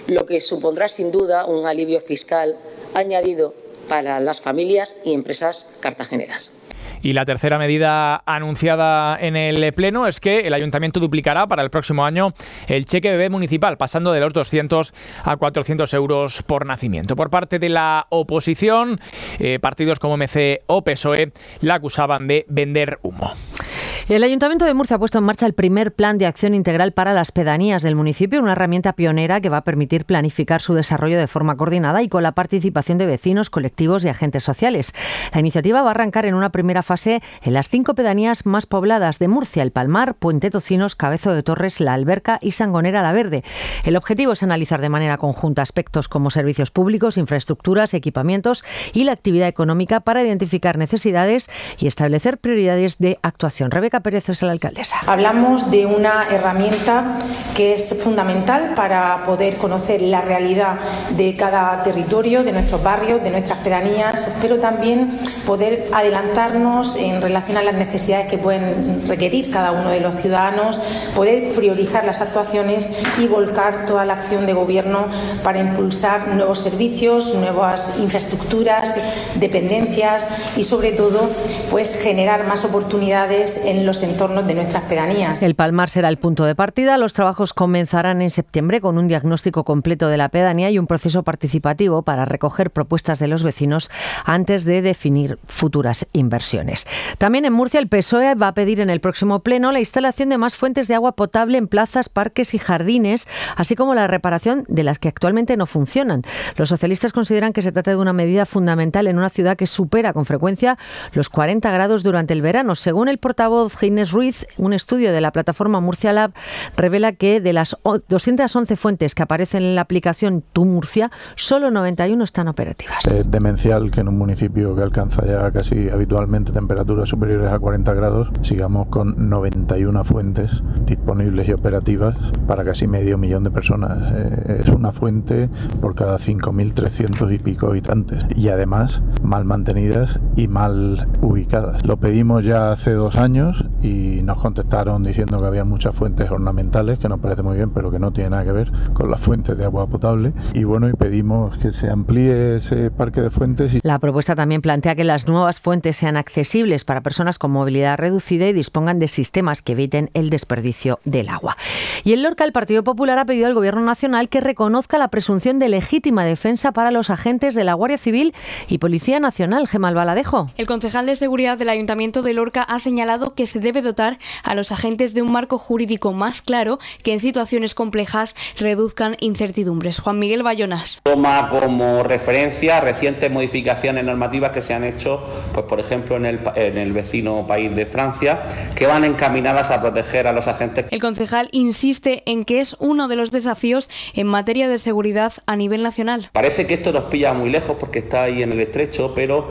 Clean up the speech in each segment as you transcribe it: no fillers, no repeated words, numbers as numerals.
lo que supondrá sin duda un alivio fiscal añadido para las familias y empresas cartageneras. Y la tercera medida anunciada en el Pleno es que el Ayuntamiento duplicará para el próximo año el cheque bebé municipal, pasando de los 200 a 400 euros por nacimiento. Por parte de la oposición, partidos como MC o PSOE la acusaban de vender humo. El Ayuntamiento de Murcia ha puesto en marcha el primer plan de acción integral para las pedanías del municipio, una herramienta pionera que va a permitir planificar su desarrollo de forma coordinada y con la participación de vecinos, colectivos y agentes sociales. La iniciativa va a arrancar en una primera fase en las 5 pedanías más pobladas de Murcia: El Palmar, Puente Tocinos, Cabezo de Torres, La Alberca y Sangonera la Verde. El objetivo es analizar de manera conjunta aspectos como servicios públicos, infraestructuras, equipamientos y la actividad económica para identificar necesidades y establecer prioridades de actuación. Rebeca Pérez es la alcaldesa. Hablamos de una herramienta que es fundamental para poder conocer la realidad de cada territorio, de nuestros barrios, de nuestras pedanías, pero también poder adelantarnos en relación a las necesidades que pueden requerir cada uno de los ciudadanos, poder priorizar las actuaciones y volcar toda la acción de gobierno para impulsar nuevos servicios, nuevas infraestructuras, dependencias y sobre todo pues generar más oportunidades en los entornos de nuestras pedanías. El Palmar será el punto de partida. Los trabajos comenzarán en septiembre con un diagnóstico completo de la pedanía y un proceso participativo para recoger propuestas de los vecinos antes de definir futuras inversiones. También en Murcia el PSOE va a pedir en el próximo pleno la instalación de más fuentes de agua potable en plazas, parques y jardines, así como la reparación de las que actualmente no funcionan. Los socialistas consideran que se trata de una medida fundamental en una ciudad que supera con frecuencia los 40 grados durante el verano. Según el portavoz Ginés Ruiz, un estudio de la plataforma Murcia Lab revela que de las 211 fuentes que aparecen en la aplicación Tu Murcia, solo 91 están operativas. Es demencial que en un municipio que alcanza ya casi habitualmente temperaturas superiores a 40 grados, sigamos con 91 fuentes disponibles y operativas para casi medio millón de personas. Es una fuente por cada 5.300 y pico habitantes y además mal mantenidas y mal ubicadas. Lo pedimos ya hace 2 años y nos contestaron diciendo que había muchas fuentes ornamentales, que nos parece muy bien, pero que no tiene nada que ver con las fuentes de agua potable. Y bueno, y pedimos que se amplíe ese parque de fuentes. La propuesta también plantea que las nuevas fuentes sean accesibles para personas con movilidad reducida y dispongan de sistemas que eviten el desperdicio del agua. Y en Lorca, el Partido Popular ha pedido al Gobierno Nacional que reconozca la presunción de legítima defensa para los agentes de la Guardia Civil y Policía Nacional. Gemma Albaladejo. El concejal de Seguridad del Ayuntamiento de Lorca ha señalado que se debe dotar a los agentes de un marco jurídico más claro que en situaciones complejas reduzcan incertidumbres. Juan Miguel Bayonas. Toma como referencia recientes modificaciones normativas que se han hecho, pues por ejemplo en el vecino país de Francia, que van encaminadas a proteger a los agentes. El concejal insiste en que es uno de los desafíos en materia de seguridad a nivel nacional. Parece que esto nos pilla muy lejos porque está ahí en el estrecho, pero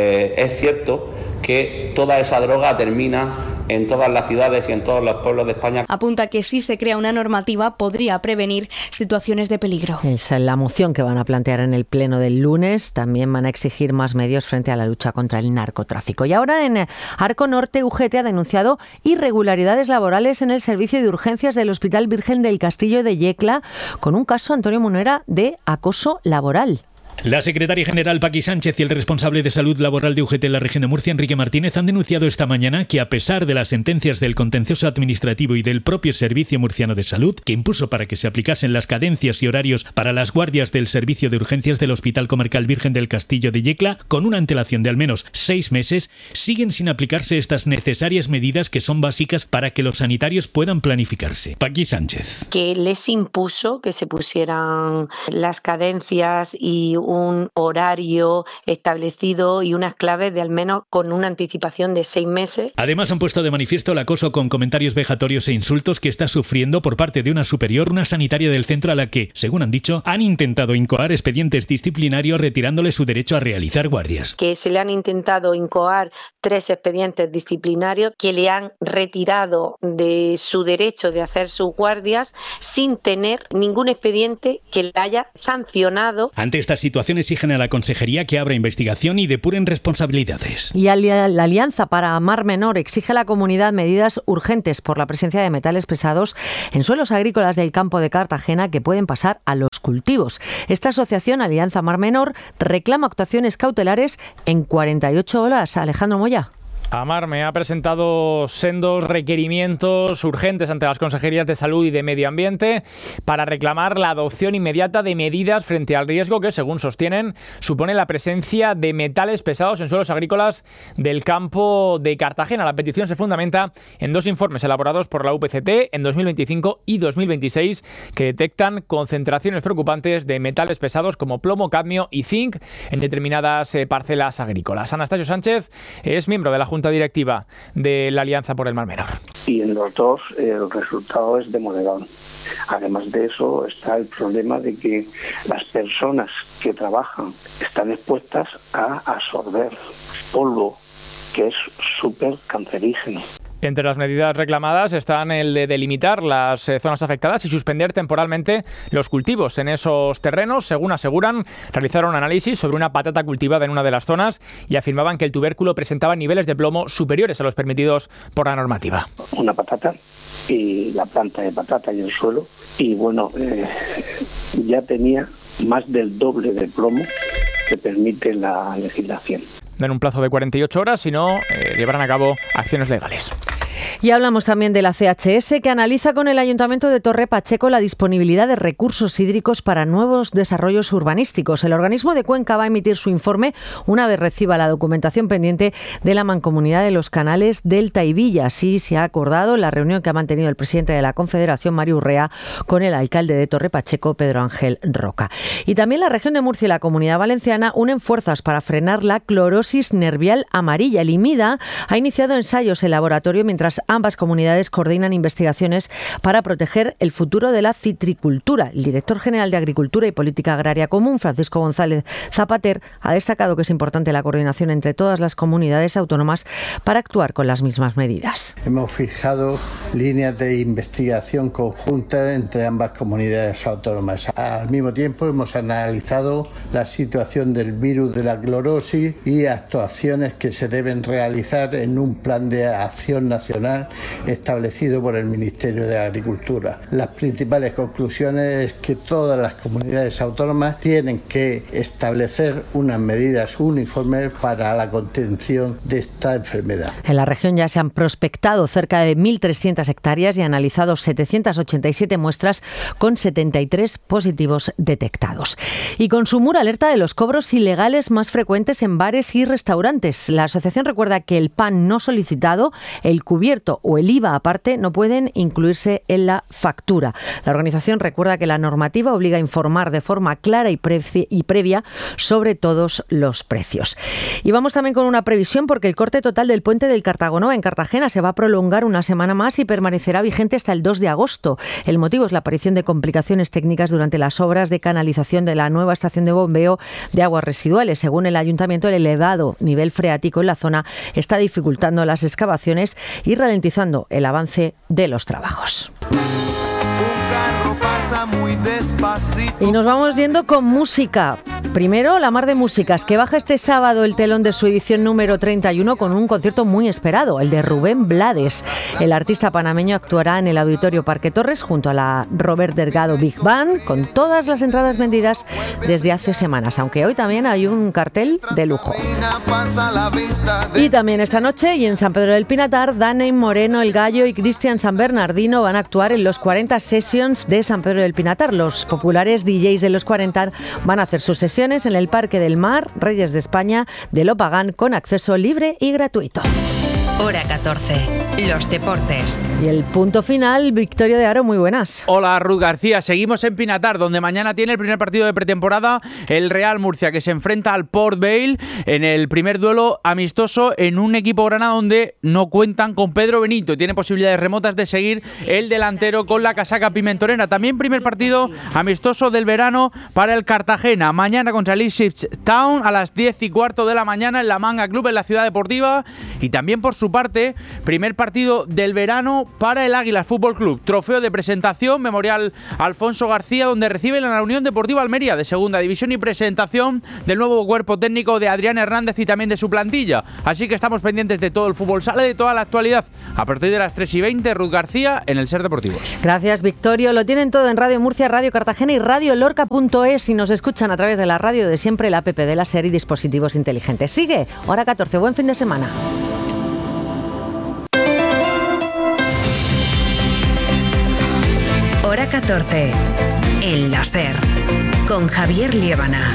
es cierto que toda esa droga termina en todas las ciudades y en todos los pueblos de España. Apunta que si se crea una normativa podría prevenir situaciones de peligro. Esa es la moción que van a plantear en el pleno del lunes. También van a exigir más medios frente a la lucha contra el narcotráfico. Y ahora en Arco Norte, UGT ha denunciado irregularidades laborales en el servicio de urgencias del Hospital Virgen del Castillo de Yecla con un caso, Antonio Monera, de acoso laboral. La secretaria general Paqui Sánchez y el responsable de salud laboral de UGT en la región de Murcia, Enrique Martínez, han denunciado esta mañana que a pesar de las sentencias del contencioso administrativo y del propio Servicio Murciano de Salud, que impuso para que se aplicasen las cadencias y horarios para las guardias del servicio de urgencias del Hospital Comarcal Virgen del Castillo de Yecla, con una antelación de al menos 6 meses, siguen sin aplicarse estas necesarias medidas que son básicas para que los sanitarios puedan planificarse. Paqui Sánchez. Que les impuso que se pusieran las cadencias y un horario establecido y unas claves de al menos con una anticipación de 6 meses. Además han puesto de manifiesto el acoso con comentarios vejatorios e insultos que está sufriendo por parte de una superior, una sanitaria del centro a la que, según han dicho, han intentado incoar expedientes disciplinarios retirándole su derecho a realizar guardias. Que se le han intentado incoar 3 expedientes disciplinarios que le han retirado de su derecho de hacer sus guardias sin tener ningún expediente que le haya sancionado. Ante esta situación exigen a la Consejería que abra investigación y depuren responsabilidades. Y la Alianza para Mar Menor exige a la comunidad medidas urgentes por la presencia de metales pesados en suelos agrícolas del campo de Cartagena que pueden pasar a los cultivos. Esta asociación, Alianza Mar Menor, reclama actuaciones cautelares en 48 horas. Alejandro Moya. Amarme ha presentado sendos requerimientos urgentes ante las consejerías de Salud y de Medio Ambiente para reclamar la adopción inmediata de medidas frente al riesgo que, según sostienen, supone la presencia de metales pesados en suelos agrícolas del campo de Cartagena. La petición se fundamenta en 2 informes elaborados por la UPCT en 2025 y 2026 que detectan concentraciones preocupantes de metales pesados como plomo, cadmio y zinc en determinadas parcelas agrícolas. Anastasio Sánchez es miembro de la Junta Directiva de la Alianza por el Mar Menor. Y en los dos el resultado es demoledor. Además de eso está el problema de que las personas que trabajan están expuestas a absorber polvo, que es súper cancerígeno. Entre las medidas reclamadas están el de delimitar las zonas afectadas y suspender temporalmente los cultivos en esos terrenos. Según aseguran, realizaron un análisis sobre una patata cultivada en una de las zonas y afirmaban que el tubérculo presentaba niveles de plomo superiores a los permitidos por la normativa. Una patata y la planta de patata y el suelo, y bueno, ya tenía más del doble de plomo que permite la legislación. En un plazo de 48 horas, si no, llevarán a cabo acciones legales. Y hablamos también de la CHS, que analiza con el Ayuntamiento de Torre Pacheco la disponibilidad de recursos hídricos para nuevos desarrollos urbanísticos. El organismo de Cuenca va a emitir su informe una vez reciba la documentación pendiente de la mancomunidad de los canales Delta y Villa. Así se ha acordado en la reunión que ha mantenido el presidente de la Confederación, Mario Urrea, con el alcalde de Torre Pacheco, Pedro Ángel Roca. Y también la región de Murcia y la Comunidad Valenciana unen fuerzas para frenar la clorosis nervial amarilla. El IMIDA ha iniciado ensayos en laboratorio mientras ambas comunidades coordinan investigaciones para proteger el futuro de la citricultura. El director general de Agricultura y Política Agraria Común, Francisco González Zapater, ha destacado que es importante la coordinación entre todas las comunidades autónomas para actuar con las mismas medidas. Hemos fijado líneas de investigación conjunta entre ambas comunidades autónomas. Al mismo tiempo hemos analizado la situación del virus de la clorosis y actuaciones que se deben realizar en un plan de acción nacional establecido por el Ministerio de Agricultura. Las principales conclusiones es que todas las comunidades autónomas tienen que establecer unas medidas uniformes para la contención de esta enfermedad. En la región ya se han prospectado cerca de 1.300 hectáreas y analizado 787 muestras con 73 positivos detectados. Y Consumur alerta de los cobros ilegales más frecuentes en bares y restaurantes. La asociación recuerda que el pan no solicitado, el cubierto o el IVA aparte no pueden incluirse en la factura. La organización recuerda que la normativa obliga a informar de forma clara y previa sobre todos los precios. Y vamos también con una previsión porque el corte total del puente del Cartagonova en Cartagena se va a prolongar una semana más y permanecerá vigente hasta el 2 de agosto. El motivo es la aparición de complicaciones técnicas durante las obras de canalización de la nueva estación de bombeo de aguas residuales. Según el ayuntamiento, el elevado nivel freático en la zona está dificultando las excavaciones y ralentizando el avance de los trabajos. Y nos vamos yendo con música. Primero, La Mar de Músicas, que baja este sábado el telón de su edición número 31 con un concierto muy esperado, el de Rubén Blades. El artista panameño actuará en el Auditorio Parque Torres junto a la Robert Delgado Big Band, con todas las entradas vendidas desde hace semanas, aunque hoy también hay un cartel de lujo. Y también esta noche, y en San Pedro del Pinatar, Dani Moreno, El Gallo y Cristian San Bernardino van a actuar en los 40 Sessions de San Pedro del Pinatar. Los populares DJs de los 40 van a hacer sus sesiones en el Parque del Mar, Reyes de España, de Lopagán, con acceso libre y gratuito. Hora 14. Los deportes. Y el punto final, Victorio de Aro, muy buenas. Hola, Ruth García. Seguimos en Pinatar, donde mañana tiene el primer partido de pretemporada el Real Murcia, que se enfrenta al Port Vale en el primer duelo amistoso en un equipo grana donde no cuentan con Pedro Benito. Tiene posibilidades remotas de seguir el delantero con la casaca pimentonera. También primer partido amistoso del verano para el Cartagena. Mañana contra el Ipswich Town a las 10:15 de la mañana en la Manga Club, en la Ciudad Deportiva. Y también por su parte, primer partido partido del verano para el Águilas Fútbol Club. Trofeo de presentación, Memorial Alfonso García, donde recibe la Unión Deportiva Almería de Segunda División y presentación del nuevo cuerpo técnico de Adrián Hernández y también de su plantilla. Así que estamos pendientes de todo el fútbol sala, de toda la actualidad. A partir de las 3:20, Ruth García en el Ser Deportivos. Gracias, Victorio. Lo tienen todo en Radio Murcia, Radio Cartagena y Radio Lorca.es y nos escuchan a través de la radio de siempre, la app de la SER y dispositivos inteligentes. Sigue, hora 14. Buen fin de semana. Hora 14, en la SER, con Javier Liébana.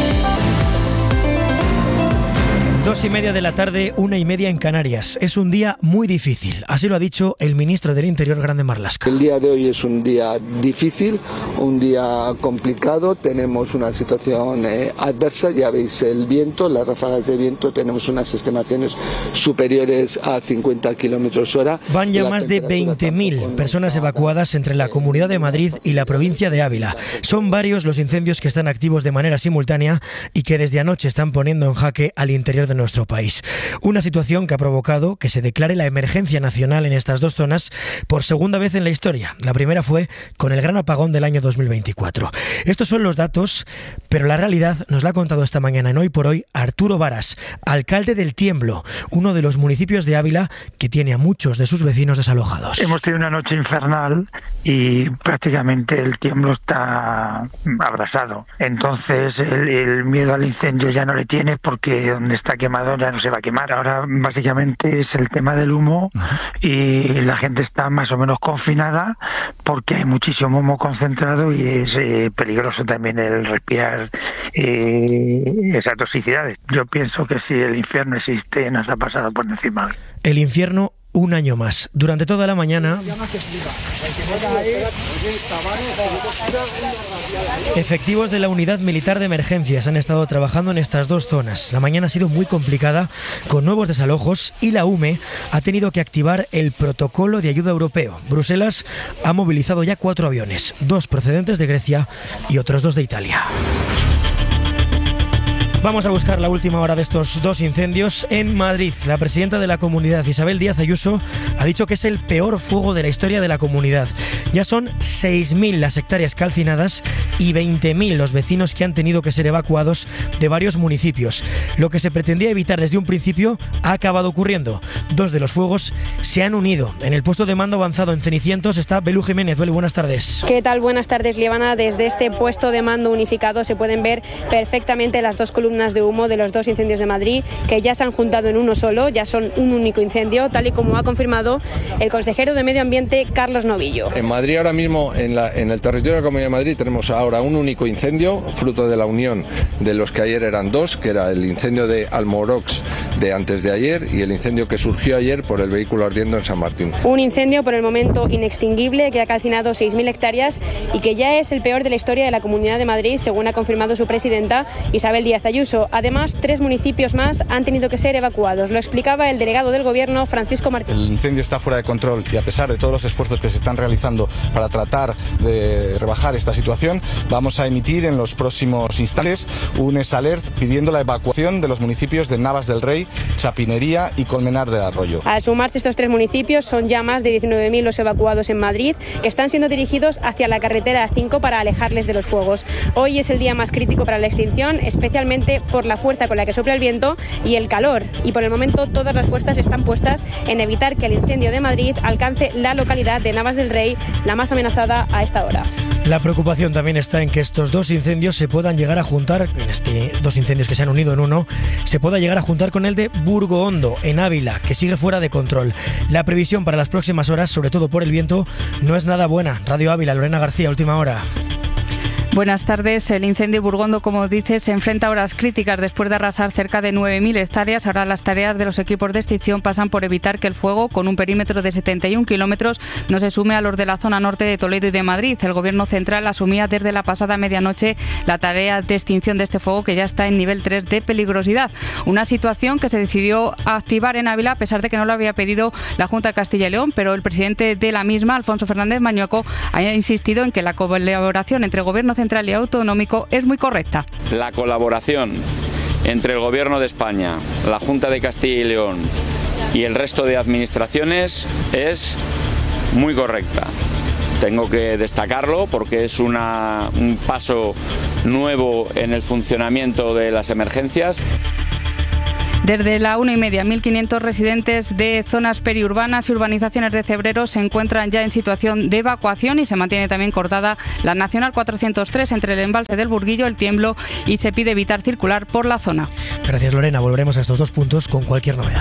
2:30 de la tarde, 1:30 en Canarias. Es un día muy difícil, así lo ha dicho el ministro del Interior, Grande Marlaska. El día de hoy es un día difícil, un día complicado. Tenemos una situación adversa, ya veis el viento, las ráfagas de viento, tenemos unas estimaciones superiores a 50 kilómetros hora. Van ya más de 20.000 personas evacuadas entre la Comunidad de Madrid y la provincia de Ávila. Son varios los incendios que están activos de manera simultánea y que desde anoche están poniendo en jaque al interior de nuestro país. Una situación que ha provocado que se declare la emergencia nacional en estas dos zonas por segunda vez en la historia. La primera fue con el gran apagón del año 2024. Estos son los datos, pero la realidad nos la ha contado esta mañana en Hoy por Hoy Arturo Varas, alcalde del Tiemblo, uno de los municipios de Ávila que tiene a muchos de sus vecinos desalojados. Hemos tenido una noche infernal y prácticamente el Tiemblo está abrasado. Entonces el miedo al incendio ya no le tiene porque donde está quemado ya no se va a quemar. Ahora básicamente es el tema del humo y la gente está más o menos confinada porque hay muchísimo humo concentrado y es peligroso también el respirar esas toxicidades. Yo pienso que si el infierno existe nos ha pasado por encima. El infierno un año más. Durante toda la mañana, efectivos de la Unidad Militar de Emergencias han estado trabajando en estas dos zonas. La mañana ha sido muy complicada, con nuevos desalojos, y la UME ha tenido que activar el protocolo de ayuda europeo. Bruselas ha movilizado ya 4 aviones, 2 procedentes de Grecia y otros 2 de Italia. Vamos a buscar la última hora de estos 2 incendios en Madrid. La presidenta de la comunidad, Isabel Díaz Ayuso, ha dicho que es el peor fuego de la historia de la comunidad. Ya son 6.000 las hectáreas calcinadas y 20.000 los vecinos que han tenido que ser evacuados de varios municipios. Lo que se pretendía evitar desde un principio ha acabado ocurriendo. 2 de los fuegos se han unido. En el puesto de mando avanzado en Cenicientos está Belú Jiménez. Belu, buenas tardes. ¿Qué tal? Buenas tardes, Liébana. Desde este puesto de mando unificado se pueden ver perfectamente las 2 columnas de humo de los 2 incendios de Madrid, que ya se han juntado en uno solo, ya son un único incendio, tal y como ha confirmado el consejero de Medio Ambiente, Carlos Novillo. En Madrid ahora mismo, en el territorio de la Comunidad de Madrid, tenemos ahora un único incendio, fruto de la unión de los que ayer eran 2, que era el incendio de Almorox de antes de ayer y el incendio que surgió ayer por el vehículo ardiendo en San Martín. Un incendio por el momento inextinguible que ha calcinado 6.000 hectáreas y que ya es el peor de la historia de la Comunidad de Madrid, según ha confirmado su presidenta, Isabel Díaz Ayuso. Además, 3 municipios más han tenido que ser evacuados. Lo explicaba el delegado del Gobierno, Francisco Martín. El incendio está fuera de control y a pesar de todos los esfuerzos que se están realizando para tratar de rebajar esta situación, vamos a emitir en los próximos instantes un alert pidiendo la evacuación de los municipios de Navas del Rey, Chapinería y Colmenar del Arroyo. Al sumarse estos 3 municipios, son ya más de 19.000 los evacuados en Madrid, que están siendo dirigidos hacia la carretera A5 para alejarles de los fuegos. Hoy es el día más crítico para la extinción, especialmente por la fuerza con la que sopla el viento y el calor. Y por el momento todas las fuerzas están puestas en evitar que el incendio de Madrid alcance la localidad de Navas del Rey, la más amenazada a esta hora. La preocupación también está en que estos 2 incendios se puedan llegar a juntar, en 2 incendios que se han unido en uno, se pueda llegar a juntar con el de Burgohondo, en Ávila, que sigue fuera de control. La previsión para las próximas horas, sobre todo por el viento, no es nada buena. Radio Ávila, Lorena García, última hora. Buenas tardes. El incendio Burgondo, como dices, se enfrenta a horas críticas después de arrasar cerca de 9.000 hectáreas. Ahora las tareas de los equipos de extinción pasan por evitar que el fuego, con un perímetro de 71 kilómetros, no se sume a los de la zona norte de Toledo y de Madrid. El Gobierno central asumía desde la pasada medianoche la tarea de extinción de este fuego, que ya está en nivel 3 de peligrosidad. Una situación que se decidió activar en Ávila a pesar de que no lo había pedido la Junta de Castilla y León, pero el presidente de la misma, Alfonso Fernández Mañueco, ha insistido en que la colaboración entre Gobierno central y autonómico es muy correcta. La colaboración entre el Gobierno de España, la Junta de Castilla y León y el resto de administraciones es muy correcta. Tengo que destacarlo porque es un paso nuevo en el funcionamiento de las emergencias. Desde la 1:30, 1.500 residentes de zonas periurbanas y urbanizaciones de Cebreros se encuentran ya en situación de evacuación y se mantiene también cortada la Nacional 403 entre el embalse del Burguillo, el Tiemblo, y se pide evitar circular por la zona. Gracias, Lorena. Volveremos a estos dos puntos con cualquier novedad.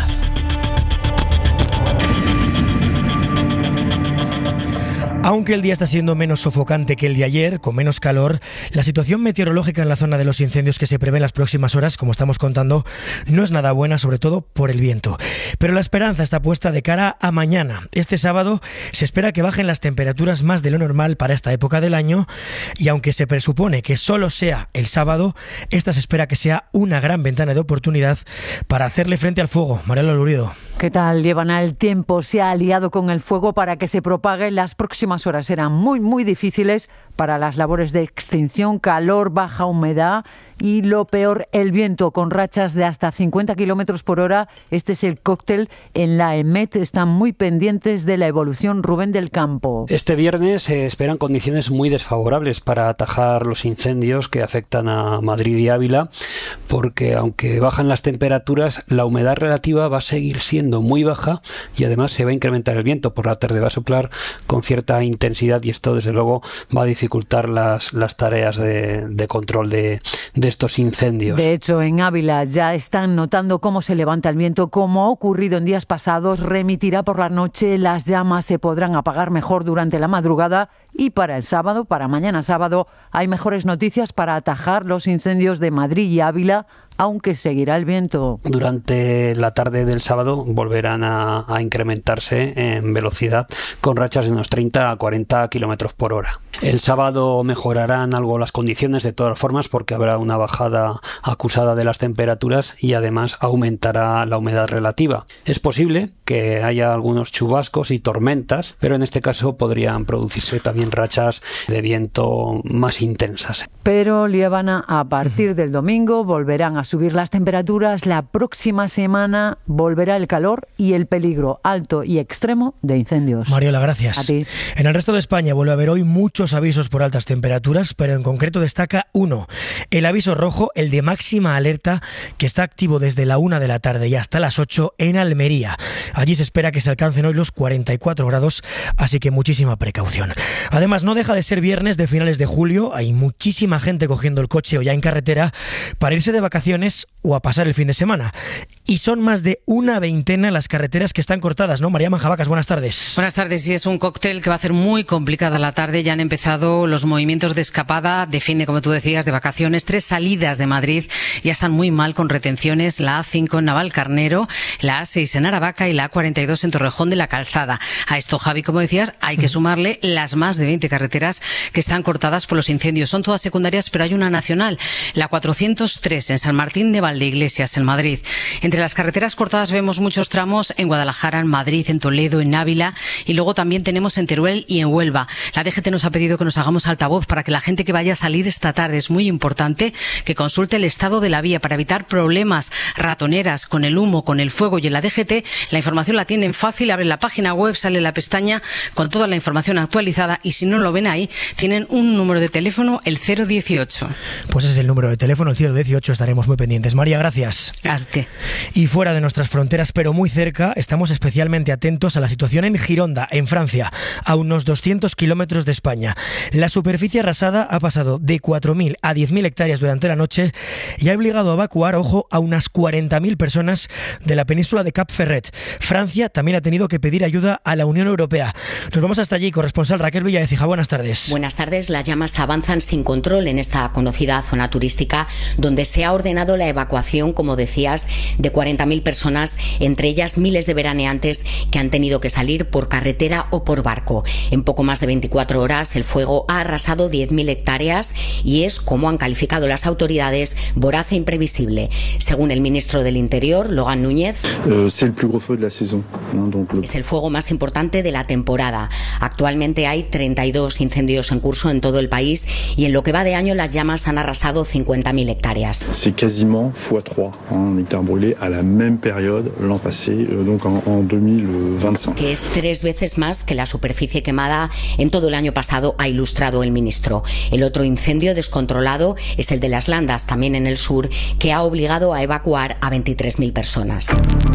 Aunque el día está siendo menos sofocante que el de ayer, con menos calor, la situación meteorológica en la zona de los incendios que se prevé en las próximas horas, como estamos contando, no es nada buena, sobre todo por el viento. Pero la esperanza está puesta de cara a mañana. Este sábado se espera que bajen las temperaturas más de lo normal para esta época del año, y aunque se presupone que solo sea el sábado, esta se espera que sea una gran ventana de oportunidad para hacerle frente al fuego. Mariela Lurido. ¿Qué tal, Liebana? El tiempo se ha aliado con el fuego para que se propague. Las próximas horas serán muy difíciles para las labores de extinción, calor, baja humedad y lo peor, el viento con rachas de hasta 50 kilómetros por hora. Este es el cóctel en la EMET. Están muy pendientes de la evolución. Rubén del Campo. Este viernes se esperan condiciones muy desfavorables para atajar los incendios que afectan a Madrid y Ávila, porque aunque bajan las temperaturas, la humedad relativa va a seguir siendo muy baja y además se va a incrementar el viento. Por la tarde va a soplar con cierta intensidad y esto desde luego va a dificultar las tareas de control de estos incendios. De hecho, en Ávila ya están notando cómo se levanta el viento, como ha ocurrido en días pasados. Remitirá por la noche, las llamas se podrán apagar mejor durante la madrugada y para el sábado, para mañana sábado, hay mejores noticias para atajar los incendios de Madrid y Ávila, aunque seguirá el viento. Durante la tarde del sábado volverán a incrementarse en velocidad con rachas de unos 30 a 40 kilómetros por hora. El sábado mejorarán algo las condiciones de todas formas porque habrá una bajada acusada de las temperaturas y además aumentará la humedad relativa. Es posible que haya algunos chubascos y tormentas, pero en este caso podrían producirse también rachas de viento más intensas. Pero, Liebana, a partir del domingo volverán a subir las temperaturas. La próxima semana volverá el calor y el peligro alto y extremo de incendios. Mariola, gracias. A ti. En el resto de España vuelve a haber hoy muchos avisos por altas temperaturas, pero en concreto destaca uno, el aviso rojo, el de máxima alerta, que está activo desde la 1 de la tarde y hasta las 8 en Almería. Allí se espera que se alcancen hoy los 44 grados, así que muchísima precaución. Además, no deja de ser viernes de finales de julio, hay muchísima gente cogiendo el coche o ya en carretera para irse de vacaciones o a pasar el fin de semana. Y son más de una veintena las carreteras que están cortadas, ¿no? María Manjabacas, buenas tardes. Buenas tardes, sí, es un cóctel que va a hacer muy complicada la tarde. Ya han empezado los movimientos de escapada de fin de, como tú decías, de vacaciones. 3 salidas de Madrid ya están muy mal con retenciones. La A5 en Navalcarnero, la A6 en Aravaca y la A42 en Torrejón de la Calzada. A esto, Javi, como decías, hay que sumarle las más de 20 carreteras que están cortadas por los incendios. Son todas secundarias, pero hay una nacional, la 403 en San Martín de Valdeiglesias, en Madrid. Entre las carreteras cortadas vemos muchos tramos en Guadalajara, en Madrid, en Toledo, en Ávila y luego también tenemos en Teruel y en Huelva. La DGT nos ha pedido que nos hagamos altavoz para que la gente que vaya a salir esta tarde, es muy importante que consulte el estado de la vía para evitar problemas, ratoneras con el humo, con el fuego. Y en la DGT la información la tienen fácil, abre la página web, sale la pestaña con toda la información actualizada y si no lo ven ahí, tienen un número de teléfono, el 018. Pues ese es el número de teléfono, el 018, estaremos muy pendientes. María, gracias. Hazte. Y fuera de nuestras fronteras, pero muy cerca, estamos especialmente atentos a la situación en Gironda, en Francia, a unos 200 kilómetros de España. La superficie arrasada ha pasado de 4.000 a 10.000 hectáreas durante la noche y ha obligado a evacuar, ojo, a unas 40.000 personas de la península de Cap Ferret. Francia también ha tenido que pedir ayuda a la Unión Europea. Nos vamos hasta allí, corresponsal Raquel Villaecija. Buenas tardes. Buenas tardes. Las llamas avanzan sin control en esta conocida zona turística donde se ha ordenado la evacuación, como decías, de 40.000 personas, entre ellas miles de veraneantes que han tenido que salir por carretera o por barco. En poco más de 24 horas el fuego ha arrasado 10.000 hectáreas y es, como han calificado las autoridades, voraz e imprevisible. Según el ministro del Interior, Logan Núñez, es el fuego más importante de la temporada. Actualmente hay 32 incendios en curso en todo el país y en lo que va de año las llamas han arrasado 50.000 hectáreas. quasiment x3 en hectares brûlés à la même période l'an passé, donc en 2025. Que es 3 veces más que la superficie quemada en todo el año pasado, ha ilustrado el ministro. El otro incendio descontrolado es el de Las Landas, también en el sur, que ha obligado a evacuar a 23.000 personas.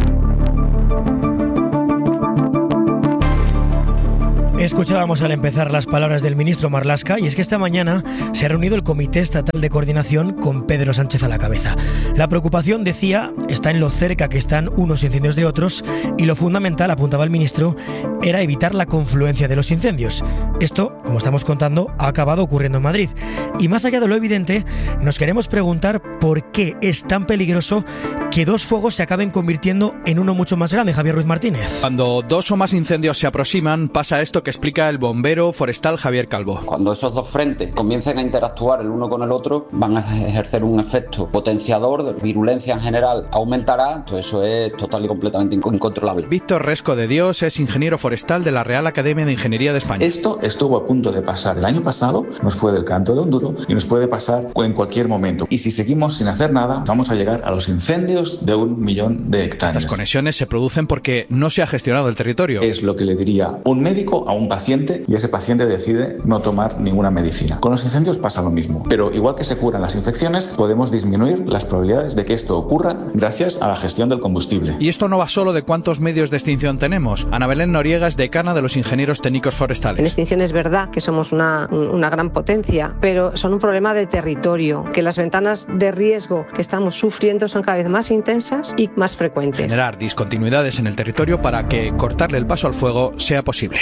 Escuchábamos al empezar las palabras del ministro Marlaska, y es que esta mañana se ha reunido el Comité Estatal de Coordinación con Pedro Sánchez a la cabeza. La preocupación, decía, está en lo cerca que están unos incendios de otros, y lo fundamental, apuntaba el ministro, era evitar la confluencia de los incendios. Esto, como estamos contando, ha acabado ocurriendo en Madrid. Y más allá de lo evidente, nos queremos preguntar por qué es tan peligroso que 2 fuegos se acaben convirtiendo en uno mucho más grande. Javier Ruiz Martínez. Cuando 2 o más incendios se aproximan, pasa esto que explica el bombero forestal Javier Calvo. Cuando esos 2 frentes comiencen a interactuar el uno con el otro, van a ejercer un efecto potenciador, de virulencia en general aumentará, pues eso es total y completamente incontrolable. Víctor Resco de Dios es ingeniero forestal de la Real Academia de Ingeniería de España. Esto estuvo a punto de pasar el año pasado, nos fue del canto de un duro y nos puede pasar en cualquier momento. Y si seguimos sin hacer nada, vamos a llegar a los incendios de 1 millón de hectáreas. Las conexiones se producen porque no se ha gestionado el territorio. Es lo que le diría un médico a un paciente, y ese paciente decide no tomar ninguna medicina. Con los incendios pasa lo mismo, pero igual que se curan las infecciones, podemos disminuir las probabilidades de que esto ocurra gracias a la gestión del combustible. Y esto no va solo de cuántos medios de extinción tenemos. Ana Belén Noriega es decana de los ingenieros técnicos forestales. En extinción es verdad que somos una gran potencia, pero son un problema de territorio, que las ventanas de riesgo que estamos sufriendo son cada vez más intensas y más frecuentes. Generar discontinuidades en el territorio para que cortarle el paso al fuego sea posible.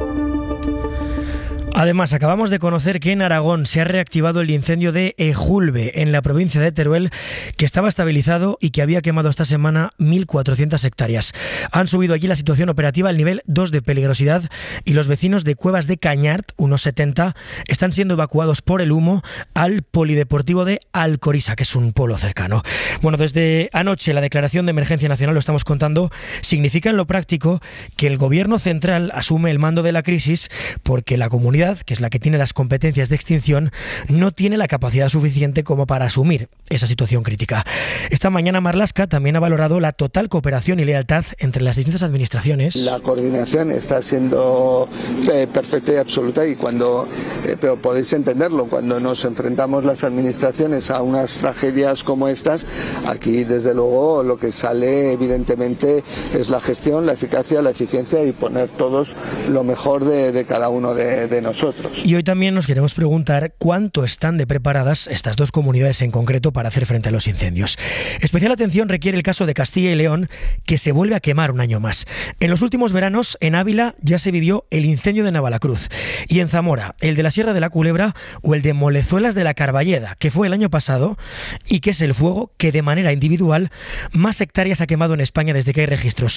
Además, acabamos de conocer que en Aragón se ha reactivado el incendio de Ejulbe, en la provincia de Teruel, que estaba estabilizado y que había quemado esta semana 1.400 hectáreas. Han subido allí la situación operativa al nivel 2 de peligrosidad, y los vecinos de Cuevas de Cañart, unos 70, están siendo evacuados por el humo al polideportivo de Alcoriza, que es un pueblo cercano. Bueno, desde anoche la declaración de emergencia nacional, lo estamos contando, significa en lo práctico que el gobierno central asume el mando de la crisis porque la comunidad, que es la que tiene las competencias de extinción, no tiene la capacidad suficiente como para asumir esa situación crítica. Esta mañana Marlaska también ha valorado la total cooperación y lealtad entre las distintas administraciones. La coordinación está siendo perfecta y absoluta, y pero podéis entenderlo, cuando nos enfrentamos las administraciones a unas tragedias como estas, aquí desde luego lo que sale evidentemente es la gestión, la eficacia, la eficiencia y poner todos lo mejor de cada uno de nosotros. Y hoy también nos queremos preguntar cuánto están de preparadas estas 2 comunidades en concreto para hacer frente a los incendios. Especial atención requiere el caso de Castilla y León, que se vuelve a quemar un año más. En los últimos veranos, en Ávila ya se vivió el incendio de Navalacruz, y en Zamora, el de la Sierra de la Culebra o el de Molezuelas de la Carballeda, que fue el año pasado y que es el fuego que de manera individual más hectáreas ha quemado en España desde que hay registros.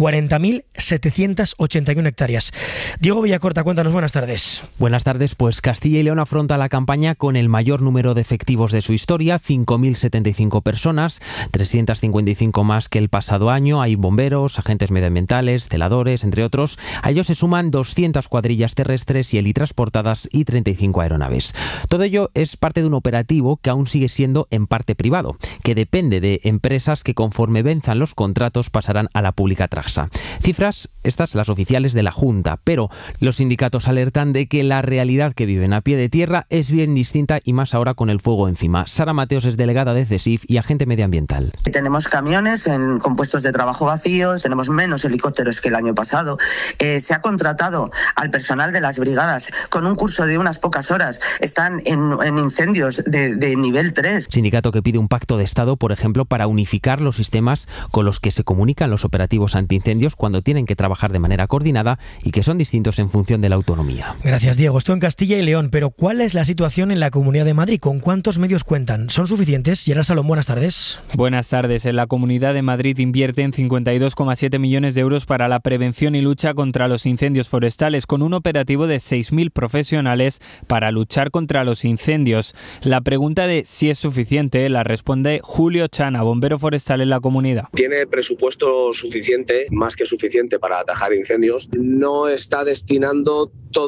40.781 hectáreas. Diego Villacorta, cuéntanos, buenas tardes. Buenas tardes, pues Castilla y León afronta la campaña con el mayor número de efectivos de su historia, 5.075 personas, 355 más que el pasado año. Hay bomberos, agentes medioambientales, celadores, entre otros. A ellos se suman 200 cuadrillas terrestres y helitransportadas y 35 aeronaves. Todo ello es parte de un operativo que aún sigue siendo en parte privado, que depende de empresas que conforme venzan los contratos pasarán a la pública taxa. Cifras, estas las oficiales de la Junta, pero los sindicatos alertan de que la realidad que viven a pie de tierra es bien distinta, y más ahora con el fuego encima. Sara Mateos es delegada de CESIF y agente medioambiental. Tenemos camiones con puestos de trabajo vacíos, tenemos menos helicópteros que el año pasado. Se ha contratado al personal de las brigadas con un curso de unas pocas horas. Están en incendios de nivel 3. Sindicato que pide un pacto de Estado, por ejemplo, para unificar los sistemas con los que se comunican los operativos antiincendios cuando tienen que trabajar de manera coordinada y que son distintos en función de la autonomía. Gracias, Diego. Esto en Castilla y León, pero ¿cuál es la situación en la Comunidad de Madrid? ¿Con cuántos medios cuentan? ¿Son suficientes? Gerard Salón, buenas tardes. Buenas tardes. En la Comunidad de Madrid invierten 52,7 millones de euros para la prevención y lucha contra los incendios forestales, con un operativo de 6.000 profesionales para luchar contra los incendios. La pregunta de si es suficiente la responde Julio Chana, bombero forestal en la comunidad. Tiene presupuesto suficiente, más que suficiente, para atajar incendios. No está destinando todo el dinero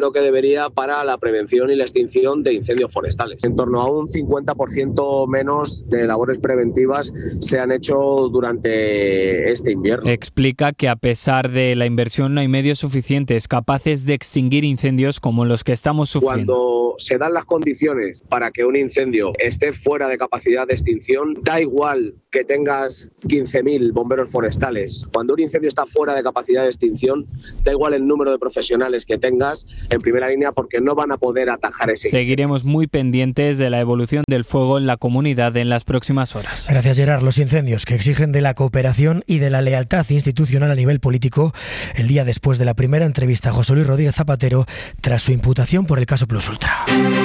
lo que debería para la prevención y la extinción de incendios forestales. En torno a un 50% menos de labores preventivas se han hecho durante este invierno. Explica que a pesar de la inversión no hay medios suficientes capaces de extinguir incendios como los que estamos sufriendo. Cuando se dan las condiciones para que un incendio esté fuera de capacidad de extinción, da igual que tengas 15.000 bomberos forestales. Cuando un incendio está fuera de capacidad de extinción, da igual el número de profesionales que tengas en primera línea porque no van a poder atajar ese incendio. Seguiremos muy pendientes de la evolución del fuego en la comunidad en las próximas horas. Gracias, Gerard. Los incendios que exigen de la cooperación y de la lealtad institucional a nivel político el día después de la primera entrevista a José Luis Rodríguez Zapatero tras su imputación por el caso Plus Ultra.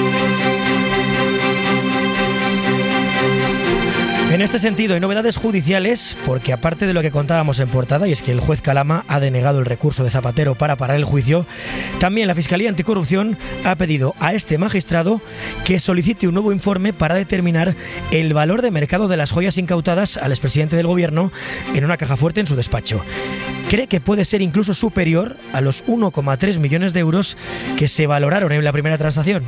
En este sentido, hay novedades judiciales, porque aparte de lo que contábamos en portada, y es que el juez Calama ha denegado el recurso de Zapatero para parar el juicio, también la Fiscalía Anticorrupción ha pedido a este magistrado que solicite un nuevo informe para determinar el valor de mercado de las joyas incautadas al expresidente del Gobierno en una caja fuerte en su despacho. Cree que puede ser incluso superior a los 1,3 millones de euros que se valoraron en la primera transacción.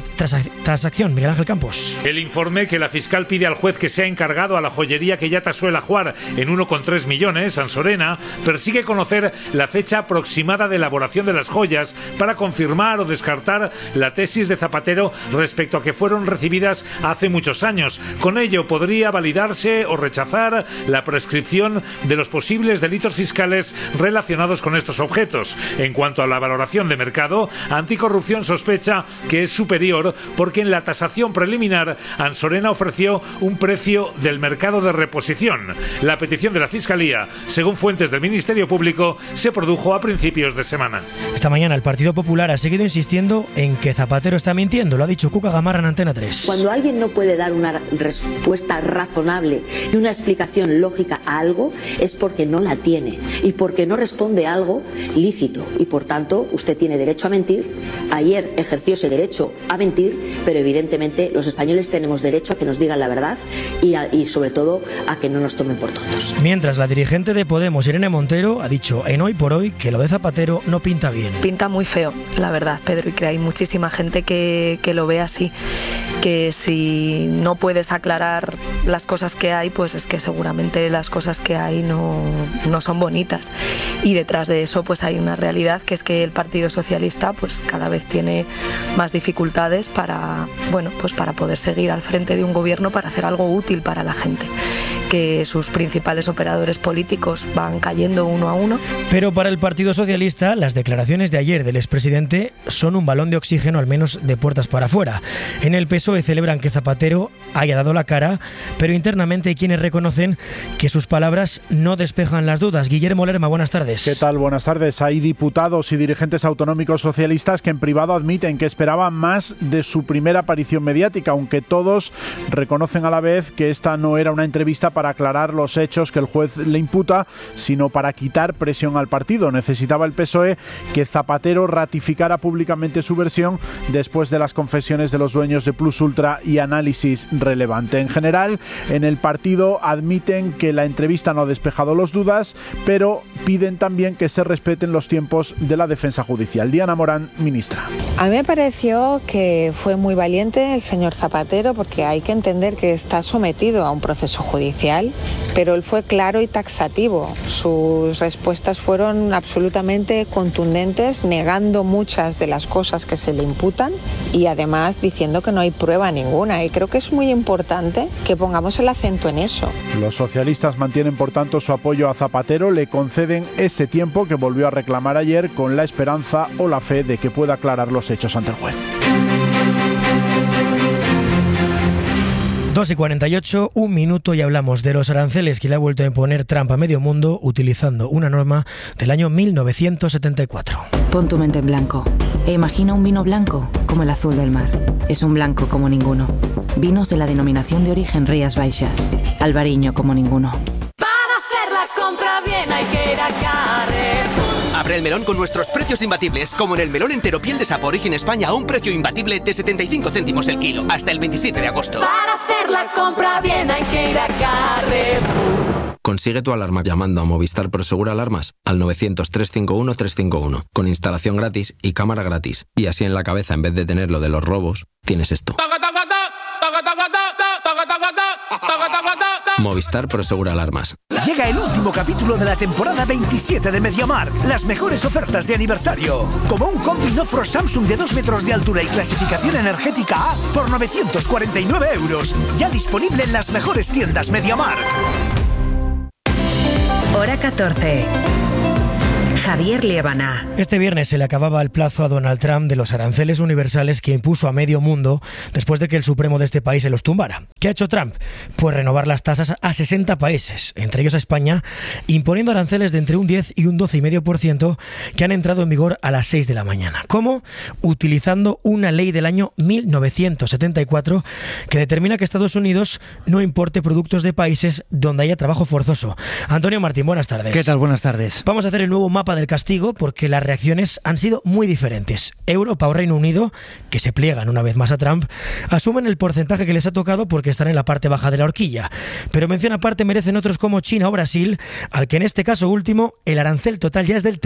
Miguel Ángel Campos. El informe que la fiscal pide al juez que sea encargado a la joyería que ya tasó el ajuar en 1,3 millones, Ansorena, persigue conocer la fecha aproximada de elaboración de las joyas para confirmar o descartar la tesis de Zapatero respecto a que fueron recibidas hace muchos años. Con ello podría validarse o rechazar la prescripción de los posibles delitos fiscales relacionados con estos objetos. En cuanto a la valoración de mercado, Anticorrupción sospecha que es superior porque en la tasación preliminar Ansorena ofreció un precio del mercado de reposición. La petición de la Fiscalía, según fuentes del Ministerio Público, se produjo a principios de semana. Esta mañana el Partido Popular ha seguido insistiendo en que Zapatero está mintiendo, lo ha dicho Cuca Gamarra en Antena 3. Cuando alguien no puede dar una respuesta razonable y una explicación lógica a algo, es porque no la tiene y porque no responde a algo lícito y por tanto usted tiene derecho a mentir. Ayer ejerció ese derecho a mentir, pero evidentemente los españoles tenemos derecho a que nos digan la verdad y sobre todo a que no nos tomen por tontos. Mientras la dirigente de Podemos, Irene Montero, ha dicho en Hoy por Hoy que lo de Zapatero no pinta bien. Pinta muy feo, la verdad, Pedro, y que hay muchísima gente que lo ve así, que si no puedes aclarar las cosas que hay, pues es que seguramente las cosas que hay no son bonitas. Y detrás de eso pues hay una realidad, que es que el Partido Socialista pues cada vez tiene más dificultades para poder seguir al frente de un gobierno, para hacer algo útil para la gente, que sus principales operadores políticos van cayendo uno a uno. Pero para el Partido Socialista las declaraciones de ayer del expresidente son un balón de oxígeno, al menos de puertas para afuera. En el PSOE celebran que Zapatero haya dado la cara, pero internamente hay quienes reconocen que sus palabras no despejan las dudas. Guillermo Lerma, buenas tardes. ¿Qué tal? Buenas tardes. Hay diputados y dirigentes autonómicos socialistas que en privado admiten que esperaban más de su primera aparición mediática, aunque todos reconocen a la vez que esta no era una entrevista para aclarar los hechos que el juez le imputa, sino para quitar presión al partido. Necesitaba el PSOE que Zapatero ratificara públicamente su versión después de las confesiones de los dueños de Plus Ultra y análisis relevante. En general, en el partido admiten que la entrevista no ha despejado las dudas, pero piden también que se respeten los tiempos de la defensa judicial. Diana Morán, ministra. A mí me pareció que fue muy valiente el señor Zapatero, porque hay que entender que está sometido a un proceso judicial, pero él fue claro y taxativo. Sus respuestas fueron absolutamente contundentes, negando muchas de las cosas que se le imputan y además diciendo que no hay prueba ninguna. Y creo que es muy importante que pongamos el acento en eso. Los socialistas mantienen, por tanto, su apoyo a Zapatero, le conceden ese tiempo que volvió a reclamar ayer con la esperanza o la fe de que pueda aclarar los hechos ante el juez. 2:48, un minuto y hablamos de los aranceles que le ha vuelto a imponer Trump a medio mundo utilizando una norma del año 1974. Pon tu mente en blanco e imagina un vino blanco como el azul del mar. Es un blanco como ninguno. Vinos de la denominación de origen Rías Baixas. Albariño como ninguno. Para hacer la compra bien hay que ir a Carrefour. Abre el melón con nuestros precios imbatibles, como en el melón entero piel de sapo Origen España a un precio imbatible de 75 céntimos el kilo, hasta el 27 de agosto. Para hacer la compra bien hay que ir a Carrefour. Consigue tu alarma llamando a Movistar Prosegur Alarmas al 900-351-351, con instalación gratis y cámara gratis. Y así en la cabeza, en vez de tener lo de los robos, tienes esto. Movistar Prosegur Alarmas. Llega el último capítulo de la temporada 27 de MediaMarkt. Las mejores ofertas de aniversario. Como un combi Nofro Samsung de 2 metros de altura y clasificación energética A por 949 €. Ya disponible en las mejores tiendas MediaMarkt. Hora 14. Javier Liébana. Este viernes se le acababa el plazo a Donald Trump de los aranceles universales que impuso a medio mundo después de que el Supremo de este país se los tumbara. ¿Qué ha hecho Trump? Pues renovar las tasas a 60 países, entre ellos a España, imponiendo aranceles de entre un 10 y un 12,5% que han entrado en vigor a las 6 de la mañana. ¿Cómo? Utilizando una ley del año 1974 que determina que Estados Unidos no importe productos de países donde haya trabajo forzoso. Antonio Martín, buenas tardes. ¿Qué tal? Buenas tardes. Vamos a hacer el nuevo mapa del castigo porque las reacciones han sido muy diferentes. Europa o Reino Unido, que se pliegan una vez más a Trump, asumen el porcentaje que les ha tocado porque están en la parte baja de la horquilla. Pero mención aparte merecen otros como China o Brasil, al que en este caso último el arancel total ya es del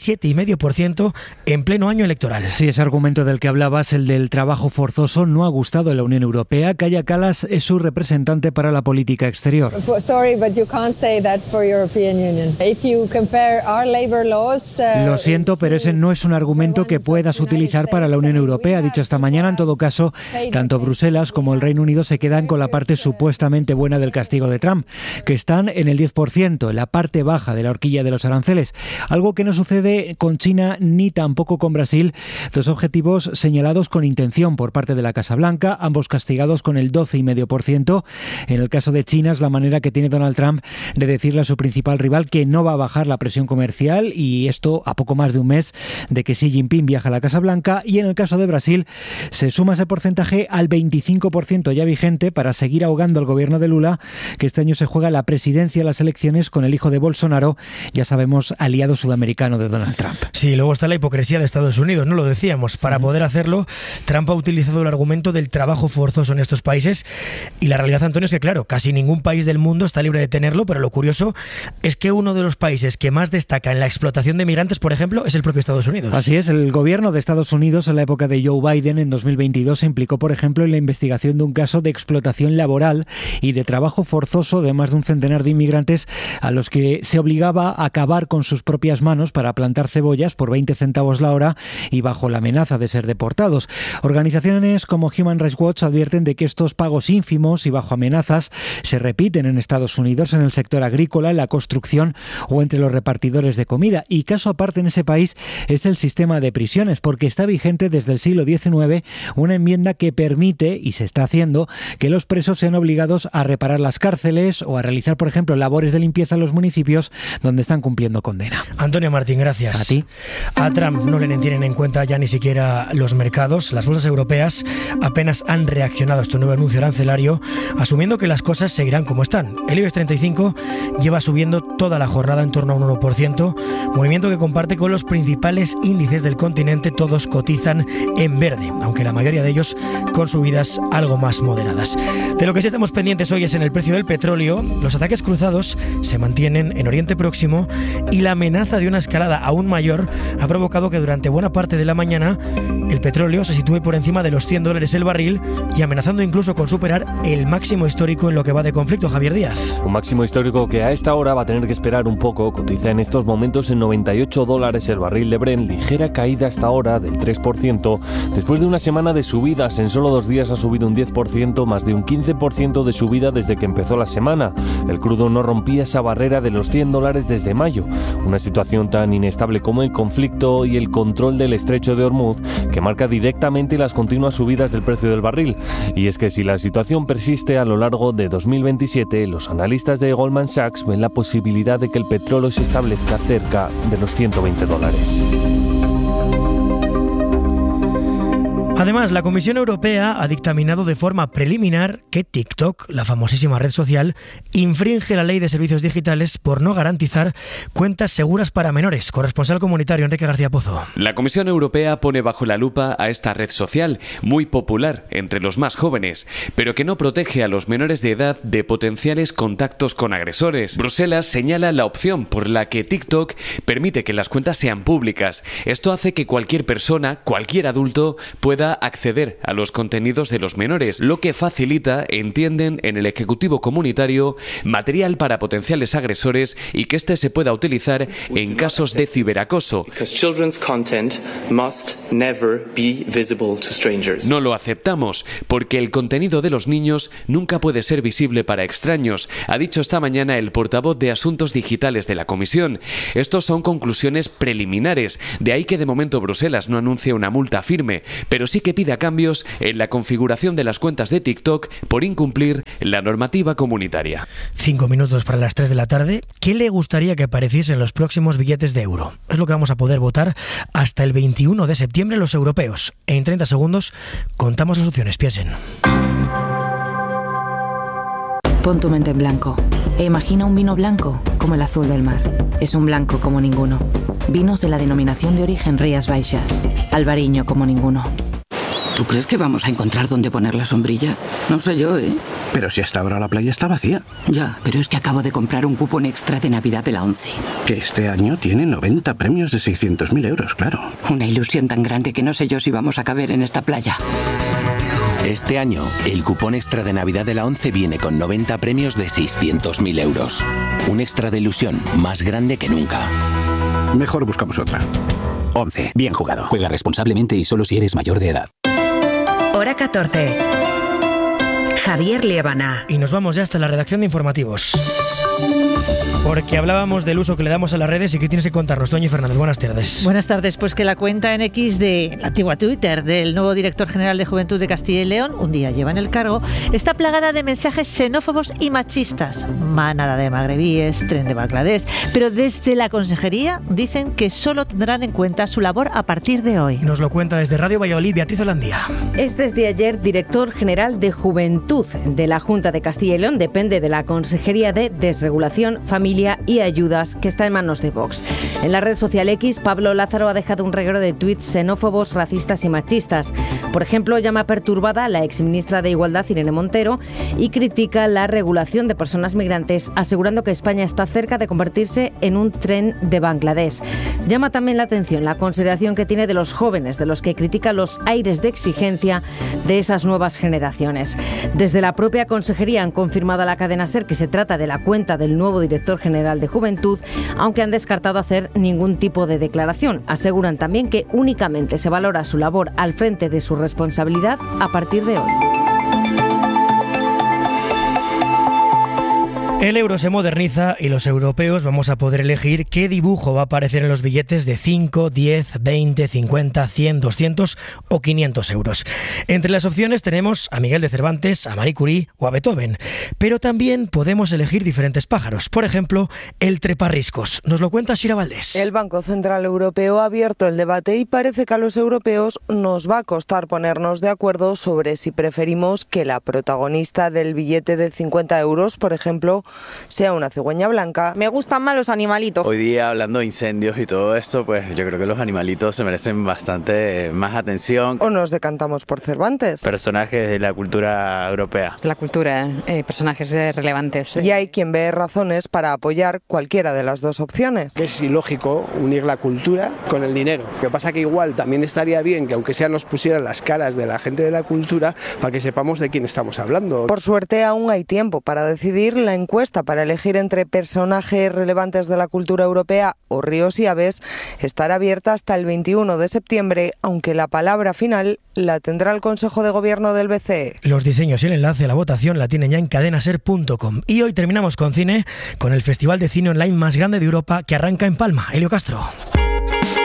37,5% en pleno año electoral. Sí, ese argumento del que hablabas, el del trabajo forzoso, no ha gustado a la Unión Europea. Kaja Kallas es su representante para la política exterior. Sorry, but you can't say that for European Union. If you compare our labor Lo siento, pero ese no es un argumento que puedas utilizar para la Unión Europea. Ha dicho esta mañana, en todo caso, tanto Bruselas como el Reino Unido se quedan con la parte supuestamente buena del castigo de Trump, que están en el 10%, en la parte baja de la horquilla de los aranceles. Algo que no sucede con China ni tampoco con Brasil, dos objetivos señalados con intención por parte de la Casa Blanca, ambos castigados con el 12,5%. En el caso de China es la manera que tiene Donald Trump de decirle a su principal rival que no va a bajar la presión comercial, y esto a poco más de un mes de que Xi Jinping viaja a la Casa Blanca. Y en el caso de Brasil se suma ese porcentaje al 25% ya vigente para seguir ahogando al gobierno de Lula, que este año se juega la presidencia de las elecciones con el hijo de Bolsonaro, ya sabemos, aliado sudamericano de Donald Trump. Sí, luego está la hipocresía de Estados Unidos, no lo decíamos. Para poder hacerlo, Trump ha utilizado el argumento del trabajo forzoso en estos países, y la realidad, Antonio, es que claro, casi ningún país del mundo está libre de tenerlo, pero lo curioso es que uno de los países que más destaca en la explotación de migrantes, por ejemplo, es el propio Estados Unidos. Así es, el gobierno de Estados Unidos en la época de Joe Biden en 2022 se implicó, por ejemplo, en la investigación de un caso de explotación laboral y de trabajo forzoso de más de un centenar de inmigrantes a los que se obligaba a acabar con sus propias manos para plantar cebollas por 20 centavos la hora y bajo la amenaza de ser deportados. Organizaciones como Human Rights Watch advierten de que estos pagos ínfimos y bajo amenazas se repiten en Estados Unidos en el sector agrícola, en la construcción o entre los repartidores de comida. Y caso aparte en ese país es el sistema de prisiones, porque está vigente desde el siglo XIX una enmienda que permite, y se está haciendo, que los presos sean obligados a reparar las cárceles o a realizar, por ejemplo, labores de limpieza en los municipios donde están cumpliendo condena. Antonio Martín, gracias. A ti. A Trump no le tienen en cuenta ya ni siquiera los mercados. Las bolsas europeas apenas han reaccionado a este nuevo anuncio arancelario, asumiendo que las cosas seguirán como están. El IBEX 35 lleva subiendo toda la jornada en torno a un 1%, movimiento que comparte con los principales índices del continente. Todos cotizan en verde, aunque la mayoría de ellos con subidas algo más moderadas. De lo que sí estamos pendientes hoy es en el precio del petróleo. Los ataques cruzados se mantienen en Oriente Próximo y la amenaza de una escalada aún mayor ha provocado que durante buena parte de la mañana el petróleo se sitúe por encima de los $100 el barril y amenazando incluso con superar el máximo histórico en lo que va de conflicto. Javier Díaz. Un máximo histórico que a esta hora va a tener que esperar un poco. Cotiza en estos momentos en $98 el barril de Brent, ligera caída hasta ahora del 3%, después de una semana de subidas. En solo 2 días ha subido un 10%, más de un 15% de subida desde que empezó la semana. El crudo no rompía esa barrera de los $100 desde mayo, una situación tan inestable como el conflicto y el control del estrecho de Hormuz, que marca directamente las continuas subidas del precio del barril. Y es que si la situación persiste a lo largo de 2027, los analistas de Goldman Sachs ven la posibilidad de que el petróleo se establezca cerca de los $120. Además, la Comisión Europea ha dictaminado de forma preliminar que TikTok, la famosísima red social, infringe la ley de servicios digitales por no garantizar cuentas seguras para menores. Corresponsal comunitario Enrique García Pozo. La Comisión Europea pone bajo la lupa a esta red social, muy popular entre los más jóvenes, pero que no protege a los menores de edad de potenciales contactos con agresores. Bruselas señala la opción por la que TikTok permite que las cuentas sean públicas. Esto hace que cualquier persona, cualquier adulto, pueda acceder a los contenidos de los menores, lo que facilita, entienden en el Ejecutivo Comunitario, material para potenciales agresores y que este se pueda utilizar en casos de ciberacoso. No lo aceptamos, porque el contenido de los niños nunca puede ser visible para extraños, ha dicho esta mañana el portavoz de Asuntos Digitales de la Comisión. Estos son conclusiones preliminares, de ahí que de momento Bruselas no anuncie una multa firme, pero sí que pida cambios en la configuración de las cuentas de TikTok por incumplir la normativa comunitaria. 5 minutos para las 3 de la tarde. ¿Qué le gustaría que apareciese en los próximos billetes de euro? Es lo que vamos a poder votar hasta el 21 de septiembre los europeos. En 30 segundos contamos las opciones. Piensen. Pon tu mente en blanco e imagina un vino blanco como el azul del mar. Es un blanco como ninguno. Vinos de la denominación de origen Rías Baixas. Albariño como ninguno. ¿Tú crees que vamos a encontrar dónde poner la sombrilla? No sé yo, ¿eh? Pero si hasta ahora la playa está vacía. Ya, pero es que acabo de comprar un cupón extra de Navidad de la ONCE. Que este año tiene 90 premios de 600.000 euros, claro. Una ilusión tan grande que no sé yo si vamos a caber en esta playa. Este año, el cupón extra de Navidad de la ONCE viene con 90 premios de 600.000 euros. Un extra de ilusión más grande que nunca. Mejor buscamos otra. ONCE. Bien jugado. Juega responsablemente y solo si eres mayor de edad. Hora 14. Javier Liébana. Y nos vamos ya hasta la redacción de informativos. Porque hablábamos del uso que le damos a las redes y que tienes que contarnos. Toñi Fernández, buenas tardes. Buenas tardes. Pues que la cuenta en X de la antigua Twitter del nuevo director general de Juventud de Castilla y León, un día lleva en el cargo, está plagada de mensajes xenófobos y machistas. Manada de magrebíes, tren de Bangladesh. Pero desde la consejería dicen que solo tendrán en cuenta su labor a partir de hoy. Nos lo cuenta desde Radio Valladolid Beatriz Holandía. Es desde ayer director general de Juventud de la Junta de Castilla y León. Depende de la Consejería de Desregulación, Familia y Ayudas, que está en manos de Vox. En la red social X, Pablo Lázaro ha dejado un reguero de tuits xenófobos, racistas y machistas. Por ejemplo, llama perturbada a la exministra de Igualdad, Irene Montero, y critica la regulación de personas migrantes, asegurando que España está cerca de convertirse en un tren de Bangladesh. Llama también la atención la consideración que tiene de los jóvenes, de los que critica los aires de exigencia de esas nuevas generaciones. Desde la propia consejería han confirmado a la cadena SER que se trata de la cuenta del nuevo director general de Juventud, aunque han descartado hacer ningún tipo de declaración. Aseguran también que únicamente se valora su labor al frente de su responsabilidad a partir de hoy. El euro se moderniza y los europeos vamos a poder elegir qué dibujo va a aparecer en los billetes de 5, 10, 20, 50, 100, 200 o 500 euros. Entre las opciones tenemos a Miguel de Cervantes, a Marie Curie o a Beethoven. Pero también podemos elegir diferentes pájaros. Por ejemplo, el treparriscos. Nos lo cuenta Shira Valdés. El Banco Central Europeo ha abierto el debate y parece que a los europeos nos va a costar ponernos de acuerdo sobre si preferimos que la protagonista del billete de 50 euros, por ejemplo, sea una cigüeña blanca. Me gustan más los animalitos. Hoy día, hablando de incendios y todo esto, pues yo creo que los animalitos se merecen bastante más atención. O nos decantamos por Cervantes. Personajes de la cultura europea. La cultura, personajes relevantes. Y hay quien ve razones para apoyar cualquiera de las dos opciones. Es ilógico unir la cultura con el dinero. Lo que pasa que igual también estaría bien que aunque sea nos pusieran las caras de la gente de la cultura para que sepamos de quién estamos hablando. Por suerte aún hay tiempo para decidir. La encuesta para elegir entre personajes relevantes de la cultura europea o ríos y aves estará abierta hasta el 21 de septiembre, aunque la palabra final la tendrá el Consejo de Gobierno del BCE. Los diseños y el enlace a la votación la tienen ya en cadenaser.com. Y hoy terminamos con cine, con el festival de cine online más grande de Europa que arranca en Palma. Elio Castro.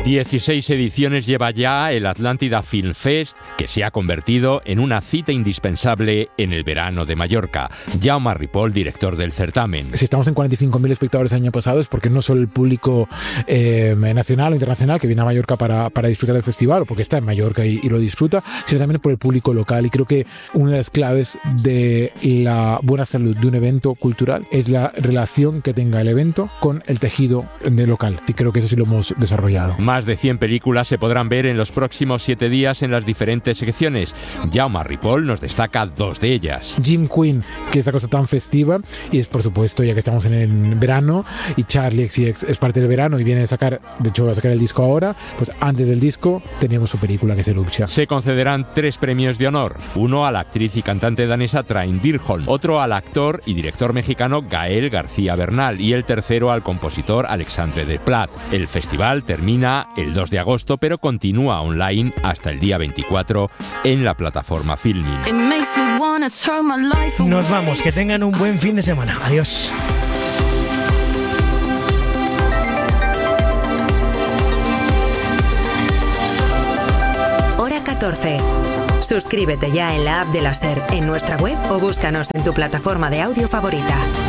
16 ediciones lleva ya el Atlántida Film Fest, que se ha convertido en una cita indispensable en el verano de Mallorca. Jaume Ripoll, director del certamen. Si estamos en 45.000 espectadores el año pasado es porque no solo el público nacional o internacional que viene a Mallorca para disfrutar del festival, o porque está en Mallorca y lo disfruta, sino también por el público local. Y creo que una de las claves de la buena salud de un evento cultural es la relación que tenga el evento con el tejido local. Y creo que eso sí lo hemos desarrollado. Más de 100 películas se podrán ver en los próximos 7 días en las diferentes secciones. Jaume Ripoll nos destaca 2 de ellas. Jim Quinn, que es esta cosa tan festiva, y es por supuesto, ya que estamos en el verano, y Charlie XCX es parte del verano y viene a sacar, de hecho va a sacar el disco ahora, pues antes del disco teníamos su película que es Eruption. Se concederán 3 premios de honor, uno a la actriz y cantante danesa Trine Dyrholm, otro al actor y director mexicano Gael García Bernal y el tercero al compositor Alexandre Desplat. El festival termina el 2 de agosto, pero continúa online hasta el día 24 en la plataforma Filmin. Nos vamos, que tengan un buen fin de semana. Adiós. Hora 14. Suscríbete ya en la app de la SER, en nuestra web o búscanos en tu plataforma de audio favorita.